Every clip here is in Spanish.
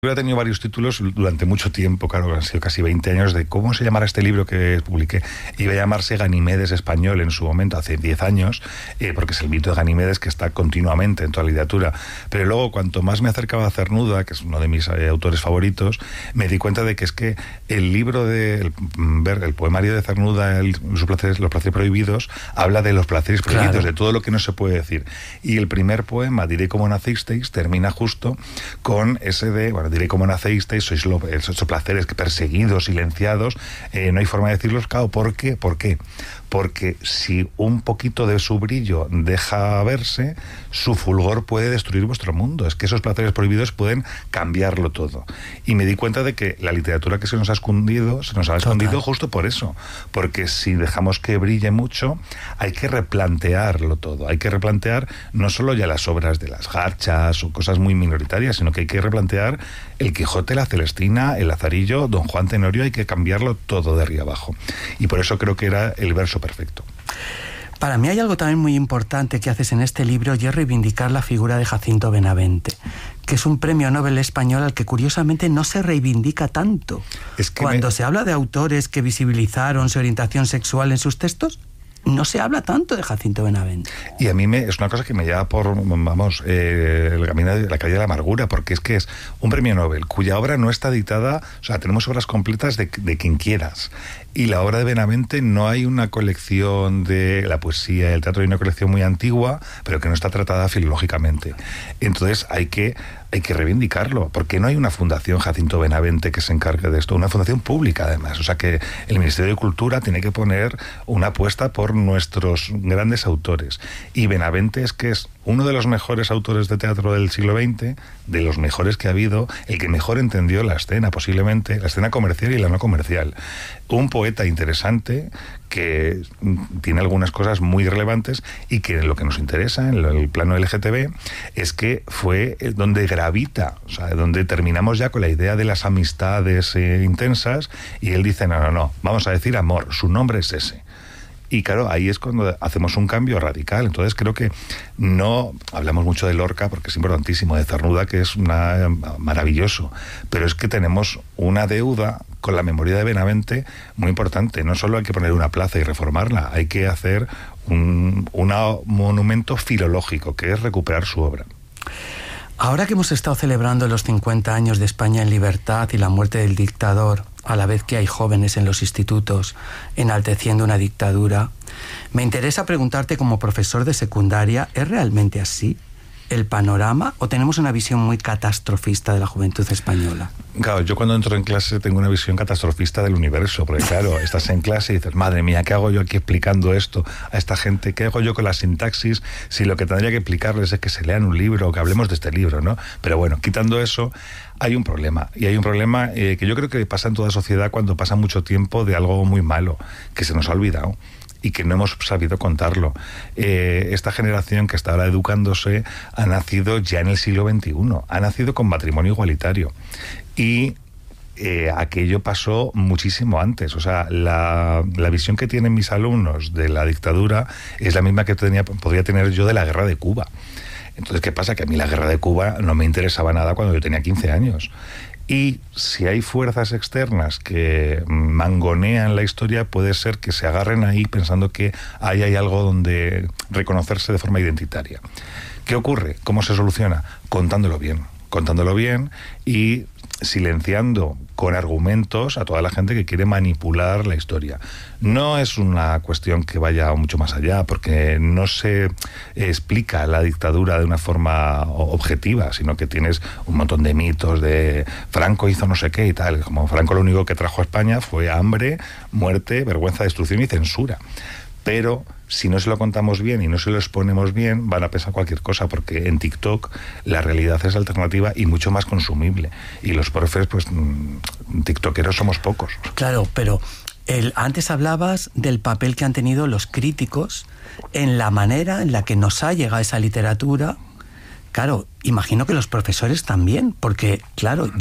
He tenido varios títulos durante mucho tiempo, claro, han sido casi 20 años, de cómo se llamará este libro que publiqué. Iba a llamarse Ganimedes español en su momento, hace 10 años, porque es el mito de Ganimedes que está continuamente en toda la literatura. Pero luego, cuanto más me acercaba a Cernuda, que es uno de mis autores favoritos, me di cuenta de que es que el libro el poemario de Cernuda, los placeres prohibidos, habla de los placeres prohibidos, claro, de todo lo que no se puede decir. Y el primer poema, Diré cómo nacisteis, termina justo con ese de, bueno, diré cómo nacisteis, sois esos placeres perseguidos, silenciados, no hay forma de decirlos, claro, ¿por qué? ¿Por qué? Porque si un poquito de su brillo deja verse, su fulgor puede destruir vuestro mundo. Es que esos placeres prohibidos pueden cambiarlo todo. Y me di cuenta de que la literatura que se nos ha escondido justo por eso. Porque si dejamos que brille mucho, hay que replantearlo todo. Hay que replantear no solo ya las obras de las Garchas o cosas muy minoritarias, sino que hay que replantear el Quijote, la Celestina, el Lazarillo, Don Juan Tenorio, hay que cambiarlo todo de arriba abajo. Y por eso creo que era el verso perfecto. Para mí hay algo también muy importante que haces en este libro, y es reivindicar la figura de Jacinto Benavente, que es un premio Nobel español al que curiosamente no se reivindica tanto. Cuando se habla de autores que visibilizaron su orientación sexual en sus textos, no se habla tanto de Jacinto Benavente. Y a mí es una cosa que me lleva por, el camino de la calle de la amargura, porque es que es un premio Nobel cuya obra no está editada, o sea, tenemos obras completas de quien quieras. Y la obra de Benavente no hay una colección de la poesía, el teatro, hay una colección muy antigua, pero que no está tratada filológicamente. Entonces hay que reivindicarlo, porque no hay una fundación Jacinto Benavente que se encargue de esto, una fundación pública además. O sea que el Ministerio de Cultura tiene que poner una apuesta por nuestros grandes autores. Y Benavente es que es uno de los mejores autores de teatro del siglo XX, de los mejores que ha habido, el que mejor entendió la escena, posiblemente, la escena comercial y la no comercial. Un poeta interesante que tiene algunas cosas muy relevantes y que lo que nos interesa en el plano LGTB es que fue donde gravita, o sea, donde terminamos ya con la idea de las amistades intensas, y él dice, no, vamos a decir amor, su nombre es ese. Y claro, ahí es cuando hacemos un cambio radical. Entonces creo que no hablamos mucho de Lorca porque es importantísimo, de Cernuda, que es maravilloso, pero es que tenemos una deuda con la memoria de Benavente muy importante. No solo hay que poner una plaza y reformarla, hay que hacer un monumento filológico, que es recuperar su obra. Ahora que hemos estado celebrando los 50 años de España en libertad y la muerte del dictador, a la vez que hay jóvenes en los institutos enalteciendo una dictadura, me interesa preguntarte, como profesor de secundaria, ¿es realmente así el panorama o tenemos una visión muy catastrofista de la juventud española? Claro, yo cuando entro en clase tengo una visión catastrofista del universo, porque claro, estás en clase y dices, madre mía, ¿qué hago yo aquí explicando esto a esta gente? ¿Qué hago yo con la sintaxis si lo que tendría que explicarles es que se lean un libro o que hablemos de este libro, ¿no? Pero bueno, quitando eso, hay un problema, y hay un problema que yo creo que pasa en toda sociedad cuando pasa mucho tiempo de algo muy malo, que se nos ha olvidado y que no hemos sabido contarlo. Esta generación que está ahora educándose ha nacido ya en el siglo XXI, ha nacido con matrimonio igualitario, y aquello pasó muchísimo antes. O sea, la visión que tienen mis alumnos de la dictadura es la misma que podría tener yo de la guerra de Cuba. Entonces, ¿qué pasa? Que a mí la guerra de Cuba no me interesaba nada cuando yo tenía 15 años. Y si hay fuerzas externas que mangonean la historia, puede ser que se agarren ahí pensando que ahí hay algo donde reconocerse de forma identitaria. ¿Qué ocurre? ¿Cómo se soluciona? Contándolo bien y silenciando con argumentos a toda la gente que quiere manipular la historia. No es una cuestión que vaya mucho más allá, porque no se explica la dictadura de una forma objetiva, sino que tienes un montón de mitos de Franco hizo no sé qué y tal. Como Franco lo único que trajo a España fue hambre, muerte, vergüenza, destrucción y censura. Pero si no se lo contamos bien y no se lo exponemos bien, van a pensar cualquier cosa, porque en TikTok la realidad es alternativa y mucho más consumible. Y los profes, pues, tiktokeros somos pocos. Claro, pero antes hablabas del papel que han tenido los críticos en la manera en la que nos ha llegado esa literatura. Claro, imagino que los profesores también, porque, claro,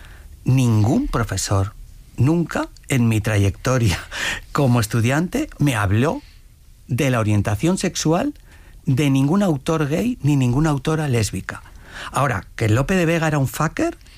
ningún profesor, nunca en mi trayectoria como estudiante, me habló de la orientación sexual de ningún autor gay ni ninguna autora lésbica. Ahora, que Lope de Vega era un fucker,